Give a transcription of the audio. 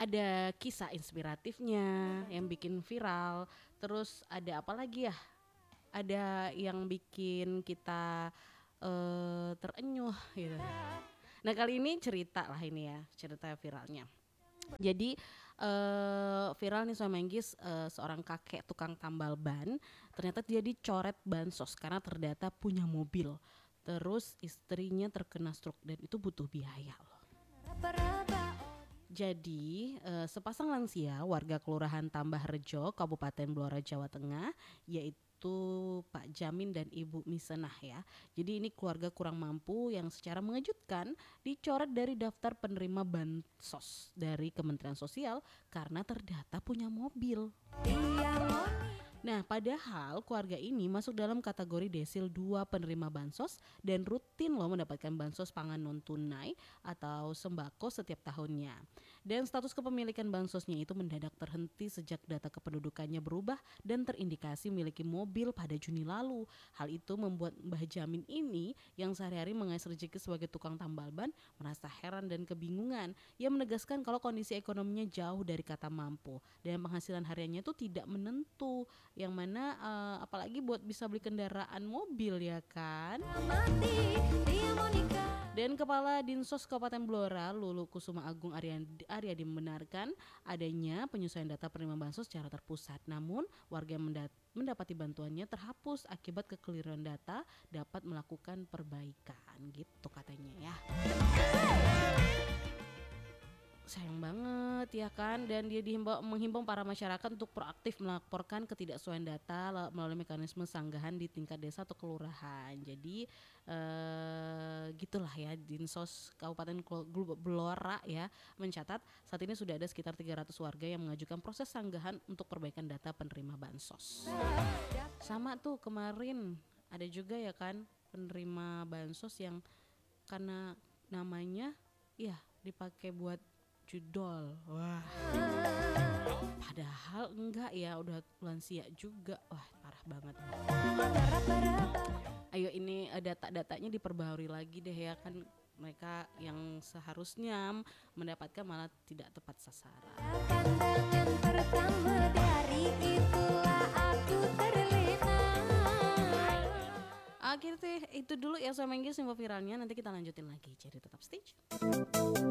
ada kisah inspiratifnya yang bikin viral. Terus ada apa lagi ya? Ada yang bikin kita terenyuh gitu. Nah kali ini cerita lah ini ya, cerita viralnya. Jadi viral nih Soe Manggis, seorang kakek tukang tambal ban ternyata dia dicoret bansos karena terdata punya mobil. Terus istrinya terkena stroke dan itu butuh biaya loh. Jadi sepasang lansia warga Kelurahan Tambah Rejo, Kabupaten Blora, Jawa Tengah, yaitu Pak Jamin dan Ibu Misenah ya. Jadi ini keluarga kurang mampu yang secara mengejutkan dicoret dari daftar penerima bansos dari Kementerian Sosial karena terdata punya mobil. Nah, padahal keluarga ini masuk dalam kategori desil 2 penerima bansos dan rutin loh mendapatkan bansos pangan non tunai atau sembako setiap tahunnya. Dan status kepemilikan bansosnya itu mendadak terhenti sejak data kependudukannya berubah dan terindikasi memiliki mobil pada Juni lalu. Hal itu membuat Mbah Jamin ini yang sehari-hari mengais rezeki sebagai tukang tambal ban merasa heran dan kebingungan. Ia menegaskan kalau kondisi ekonominya jauh dari kata mampu dan penghasilan hariannya itu tidak menentu. Yang mana apalagi buat bisa beli kendaraan mobil ya kan. Dan Kepala Dinsos Kabupaten Blora Lulu Kusuma Agung Aryadi membenarkan adanya penyesuaian data penerima bansos secara terpusat. Namun warga yang mendapati bantuannya terhapus akibat kekeliruan data dapat melakukan perbaikan gitu katanya ya. Sayang banget ya kan, dan dia menghimbau para masyarakat untuk proaktif melaporkan ketidaksesuaian data melalui mekanisme sanggahan di tingkat desa atau kelurahan. Jadi gitulah ya, Dinsos Kabupaten Blora ya mencatat saat ini sudah ada sekitar 300 warga yang mengajukan proses sanggahan untuk perbaikan data penerima bansos. Sama tuh kemarin ada juga ya kan penerima bansos yang karena namanya ya dipakai buat judol. Wah. Padahal enggak ya, udah lansia juga. Wah, parah banget. Ayo ini data-datanya diperbaharui lagi deh ya kan, mereka yang seharusnya mendapatkan malah tidak tepat sasaran. Pandangan pertama dari itulah aku terlena. Akhirnya itu dulu ya Soe Manggis info viralnya, nanti kita lanjutin lagi. Jadi tetap stay tune.